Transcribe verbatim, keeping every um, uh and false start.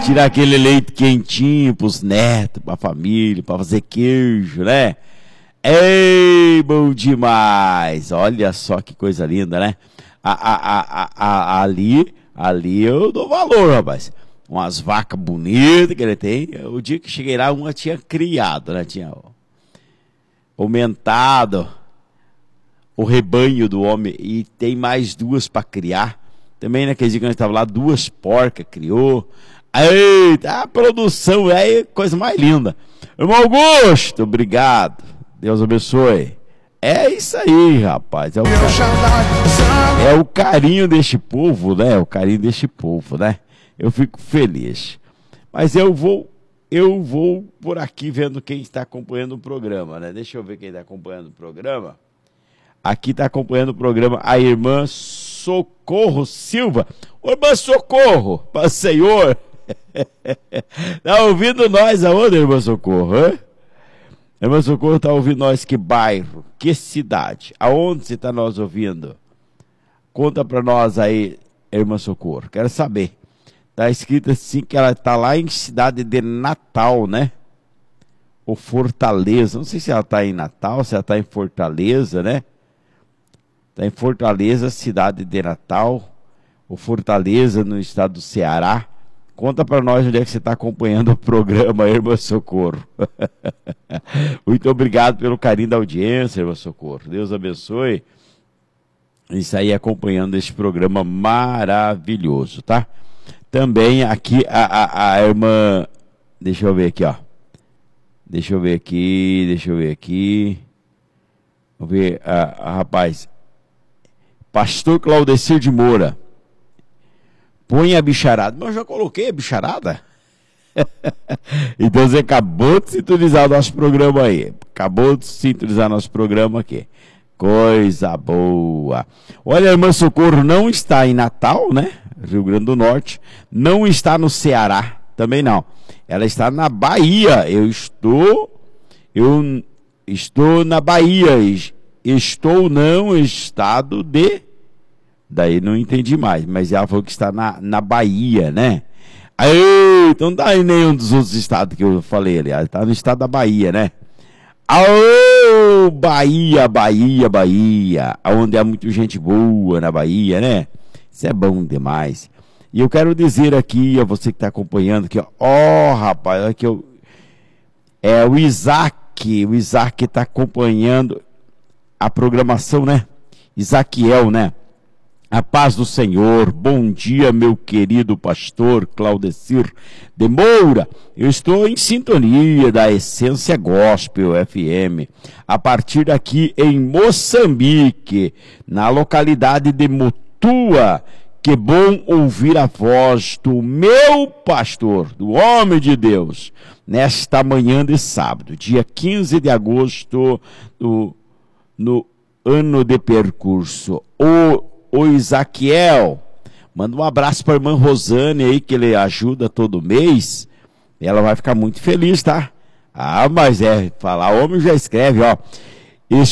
tirar aquele leite quentinho pros netos, pra família, pra fazer queijo, né? Ei, bom demais! Olha só que coisa linda, né? A, a, a, a, ali, ali eu dou valor, rapaz. Umas vacas bonitas que ele tem. O dia que cheguei lá, uma tinha criado, né? Tinha aumentado o rebanho do homem e tem mais duas para criar. Também naquele dia que a gente estava lá, duas porcas criou. Eita, a produção é a coisa mais linda. Irmão Augusto, obrigado. Deus abençoe. É isso aí, rapaz. É o, carinho, é o carinho deste povo, né? O carinho deste povo, né? Eu fico feliz. Mas eu vou, eu vou por aqui vendo quem está acompanhando o programa, né? Deixa eu ver quem está acompanhando o programa. Aqui está acompanhando o programa a irmã Socorro Silva. Ô, irmã Socorro, para o Senhor. Está ouvindo nós aonde, irmã Socorro? Hein? Irmã Socorro está ouvindo nós que bairro, que cidade? Aonde você está nós ouvindo? Conta para nós aí, irmã Socorro. Quero saber. Está escrito assim que ela está lá em cidade de Natal, né? Ou Fortaleza. Não sei se ela está em Natal, se ela está em Fortaleza, né? Está em Fortaleza, cidade de Natal. Ou Fortaleza, no estado do Ceará. Conta para nós onde é que você está acompanhando o programa, irmã Socorro. Muito obrigado pelo carinho da audiência, irmã Socorro. Deus abençoe. Isso aí, acompanhando este programa maravilhoso, tá? Também aqui a, a, a irmã... Deixa eu ver aqui, ó. Deixa eu ver aqui, deixa eu ver aqui. Vamos ver, a, a, rapaz. Pastor Claudecir de Moura. Põe a bicharada. Mas eu já coloquei a bicharada. Então você acabou de sintonizar o nosso programa aí. Acabou de sintonizar nosso programa aqui. Coisa boa. Olha, a irmã Socorro não está em Natal, né? Rio Grande do Norte. Não está no Ceará. Também não. Ela está na Bahia. Eu estou... Eu estou na Bahia. Estou no estado de... Daí não entendi mais, mas ela falou que está na, na Bahia, né? Aí, então não está em nenhum dos outros estados que eu falei ali, ela está no estado da Bahia, né? Aô, Bahia, Bahia, Bahia, onde há muita gente boa na Bahia, né? Isso é bom demais. E eu quero dizer aqui, a você que está acompanhando, que ó, oh, rapaz, aqui eu, é o Isaac, o Isaac está acompanhando a programação, né? Isaquiel, né? A paz do Senhor, bom dia, meu querido pastor Claudecir de Moura. Eu estou em sintonia da Essência Gospel F M, a partir daqui em Moçambique, na localidade de Mutua. Que bom ouvir a voz do meu pastor, do homem de Deus, nesta manhã de sábado, dia quinze de agosto, do, no ano de percurso. O O Isaquiel, manda um abraço para a irmã Rosane aí, que ele ajuda todo mês. Ela vai ficar muito feliz, tá? Ah, mas é, falar homem já escreve, ó.